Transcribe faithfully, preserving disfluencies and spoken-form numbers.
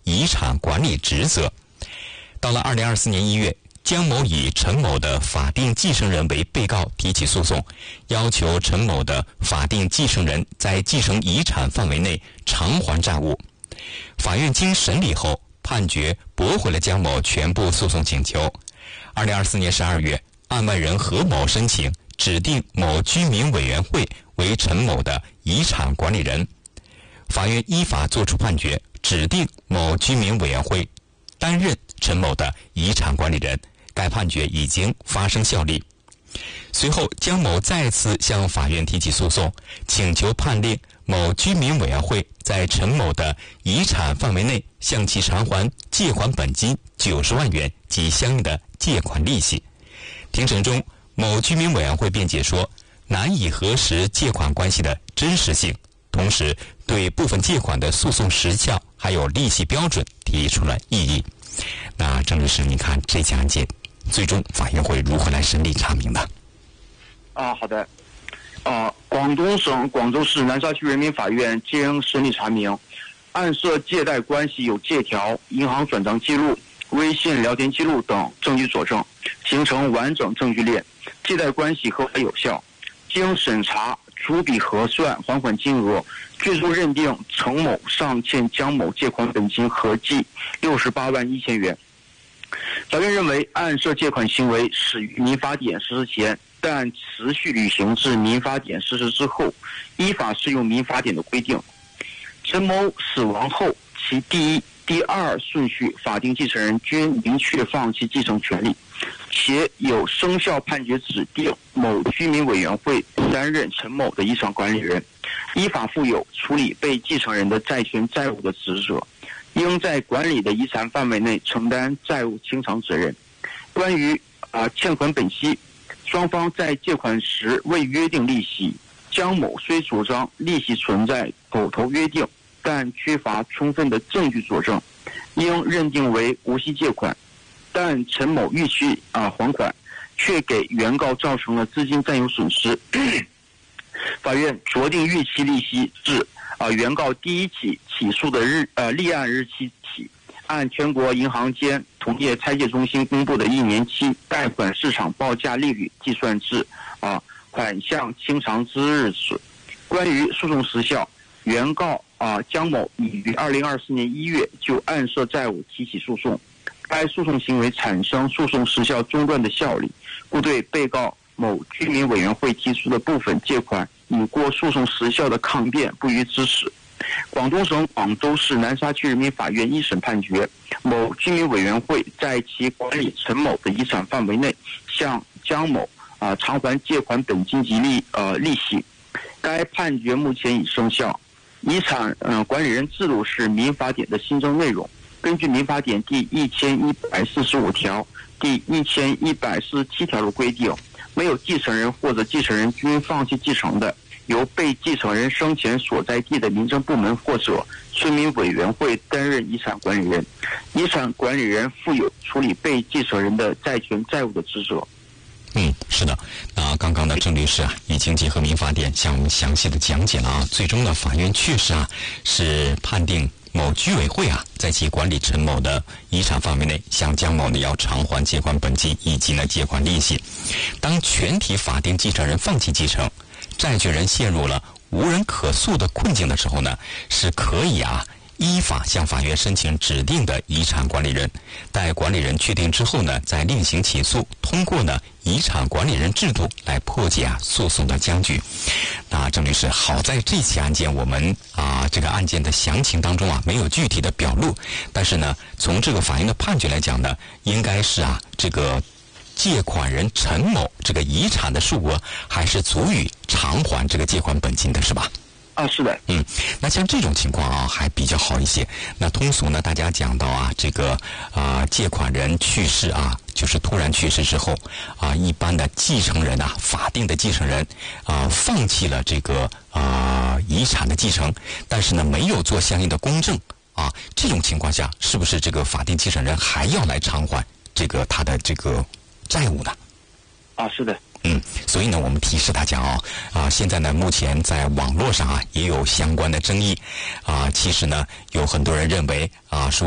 遗产管理职责。到了二零二四年一月，江某以陈某的法定继承人为被告提起诉讼，要求陈某的法定继承人在继承遗产范围内偿还债务。法院经审理后判决驳回了江某全部诉讼请求。二零二四年十二月，案外人何某申请指定某居民委员会为陈某的遗产管理人，法院依法作出判决，指定某居民委员会担任陈某的遗产管理人。该判决已经发生效力。随后，江某再次向法院提起诉讼，请求判令某居民委员会在陈某的遗产范围内向其偿还借款本金九十万元及相应的借款利息。庭审中，某居民委员会辩解说，难以核实借款关系的真实性，同时对部分借款的诉讼时效还有利息标准提出了异议。那郑律师，你看这起案件最终法院会如何来审理查明的？ 啊，好的。啊，广东省广州市南沙区人民法院经审理查明，案涉借贷关系有借条、银行转账记录、微信聊天记录等证据佐证，形成完整证据链，借贷关系合法有效。经审查、逐笔核算还款金额，最终认定程某上欠江某借款本金合计六十八万一千元。法院认为，案涉借款行为始于民法典实施前，但持续履行至民法典实施之后，依法适用民法典的规定。陈某死亡后，其第一、第二顺序法定继承人均明确放弃继承权利，且有生效判决指定某居民委员会担任陈某的遗产管理人，依法负有处理被继承人的债权债务的职责，应在管理的遗产范围内承担债务清偿责任。关于啊、呃、欠款本息，双方在借款时未约定利息，江某虽主张利息存在口头约定，但缺乏充分的证据佐证，应认定为无息借款。但陈某逾期啊、呃、还款，却给原告造成了资金占有损失。法院酌定逾期利息至啊、呃、原告第一起起诉的日呃立案日期起，按全国银行间同业拆借中心公布的一年期贷款市场报价利率计算至啊、呃、款项清偿之日止。关于诉讼时效，原告啊、呃、江某已于二零二四年一月就案涉债务提起诉讼，该诉讼行为产生诉讼时效中断的效力，故对被告某居民委员会提出的部分借款已过诉讼时效的抗辩不予支持。广东省广州市南沙区人民法院一审判决，某居民委员会在其管理陈某的遗产范围内向江某啊、呃、偿还借款本金及利呃利息。该判决目前已生效。遗产呃管理人制度是民法典的新增内容。根据民法典第一千一百四十五条、第一千一百四十七条的规定，没有继承人或者继承人均放弃继承的，由被继承人生前所在地的民政部门或者村民委员会担任遗产管理人。遗产管理人负有处理被继承人的债权债务的职责。 嗯，是的。那刚刚的郑律师啊，已经结合民法典向我们详细的讲解了啊。最终呢，法院确实啊是判定某居委会啊，在其管理陈某的遗产范围内，向江某呢要偿还借款本金以及呢借款利息。当全体法定继承人放弃继承，债权人陷入了无人可诉的困境的时候呢，是可以啊依法向法院申请指定的遗产管理人，待管理人确定之后呢，再另行起诉，通过呢遗产管理人制度来破解啊诉讼的僵局。那郑律师，好在这起案件我们啊这个案件的详情当中啊没有具体的表露，但是呢从这个法院的判决来讲呢，应该是啊这个借款人陈某这个遗产的数额还是足以偿还这个借款本金的，是吧？ 啊，是的。 嗯，那像这种情况啊，还比较好一些。那通俗呢，大家讲到啊，这个啊、呃，借款人去世啊，就是突然去世之后啊，一般的继承人啊，法定的继承人啊，放弃了这个啊遗产的继承，但是呢，没有做相应的公证啊，这种情况下，是不是这个法定继承人还要来偿还这个他的这个债务呢？ 啊，是的。 嗯，所以呢，我们提示大家啊，啊，现在呢，目前在网络上啊，也有相关的争议，啊，其实呢，有很多人认为啊，说